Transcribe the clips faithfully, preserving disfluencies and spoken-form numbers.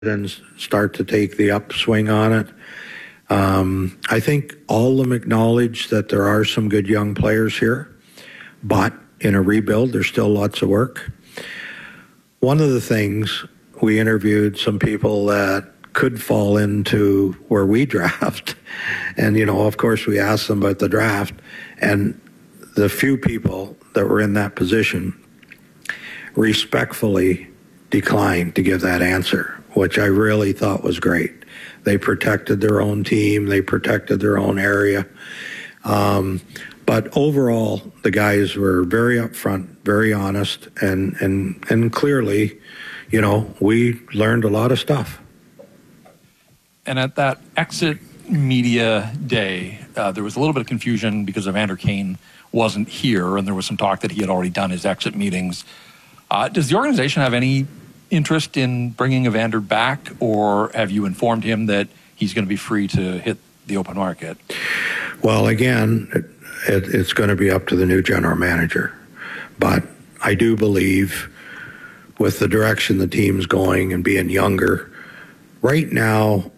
and start to take the upswing on it. Um, I think all of them acknowledge that there are some good young players here, but in a rebuild, there's still lots of work. One of the things, we interviewed some people that could fall into where we draft. And, you know, of course, we asked them about the draft. And the few people that were in that position respectfully declined to give that answer, which I really thought was great. They protected their own team. They protected their own area. Um, but overall, the guys were very upfront, very honest, and, and, and clearly, you know, we learned a lot of stuff. And at that exit media day, uh, there was a little bit of confusion because Evander Kane wasn't here, and there was some talk that he had already done his exit meetings. Uh, does the organization have any interest in bringing Evander back, or have you informed him that he's going to be free to hit the open market? Well, again, it, it, it's going to be up to the new general manager. But I do believe with the direction the team's going and being younger, right now,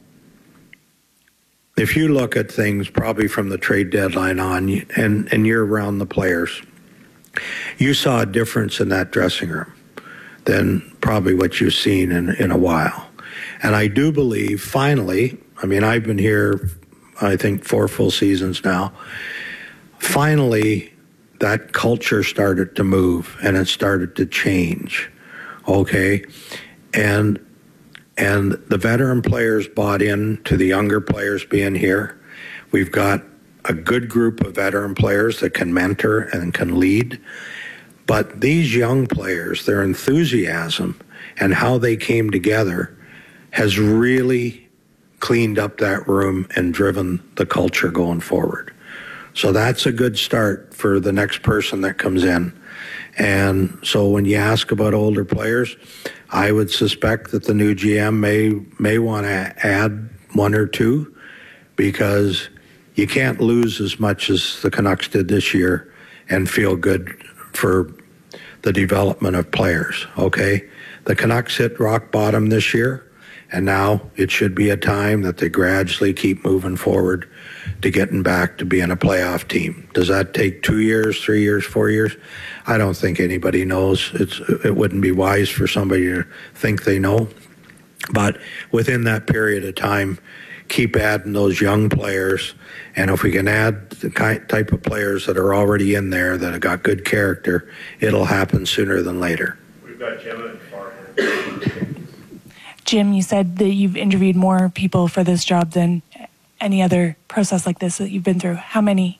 if you look at things probably from the trade deadline on, and, and you're around the players, you saw a difference in that dressing room than probably what you've seen in, in a while. And I do believe, finally, I mean, I've been here, I think, four full seasons now, finally, that culture started to move and it started to change, okay? And and the veteran players bought in to the younger players being here. We've got a good group of veteran players that can mentor and can lead. But these young players, their enthusiasm and how they came together has really cleaned up that room and driven the culture going forward. So that's a good start for the next person that comes in. And so when you ask about older players, I would suspect that the new G M may may want to add one or two, because you can't lose as much as the Canucks did this year and feel good for the development of players, okay? The Canucks hit rock bottom this year, and now it should be a time that they gradually keep moving forward to getting back to being a playoff team. Does that take two years, three years, four years? I don't think anybody knows. It's, it wouldn't be wise for somebody to think they know. But within that period of time, keep adding those young players. And if we can add the kind, type of players that are already in there that have got good character, it'll happen sooner than later. We've got Jim and Farhan. Jim, you said that you've interviewed more people for this job than any other process like this that you've been through. How many?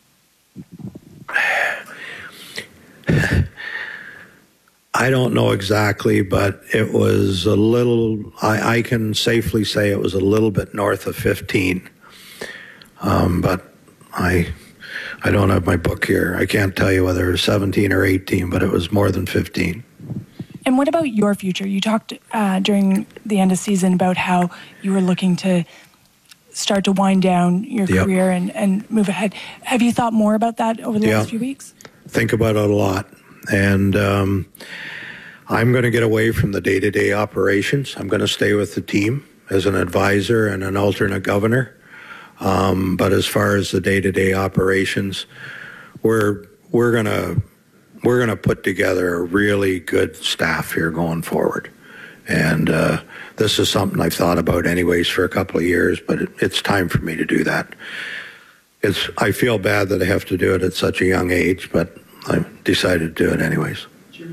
I don't know exactly, but it was a little, I, I can safely say it was a little bit north of fifteen. Um, but I I don't have my book here. I can't tell you whether it was seventeen or eighteen, but it was more than fifteen. And what about your future? You talked uh, during the end of season about how you were looking to start to wind down your yep. career and, and move ahead. Have you thought more about that over the yep. last few weeks? Think about it a lot. And um, I'm going to get away from the day-to-day operations. I'm going to stay with the team as an advisor and an alternate governor. Um, but as far as the day-to-day operations, we're we're going to we're going to put together a really good staff here going forward. And uh, this is something I've thought about anyways for a couple of years, but it, it's time for me to do that. It's I feel bad that I have to do it at such a young age, but I decided to do it anyways.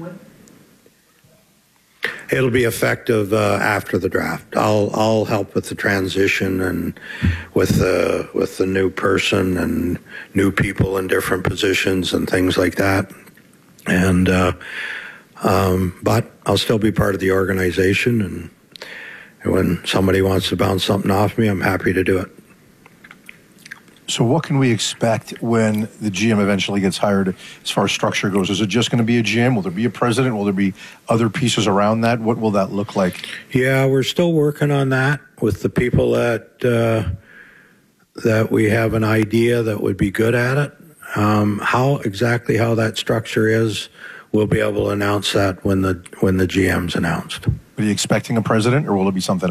It'll be effective uh, after the draft. I'll I'll help with the transition and with the with the new person and new people in different positions and things like that. And uh, um, but I'll still be part of the organization, and when somebody wants to bounce something off me, I'm happy to do it. So what can we expect when the G M eventually gets hired as far as structure goes? Is it just going to be a G M? Will there be a president? Will there be other pieces around that? What will that look like? Yeah, we're still working on that with the people that uh, that we have an idea that would be good at it. Um, how exactly how that structure is, we'll be able to announce that when the when the G M's announced. Are you expecting a president, or will it be something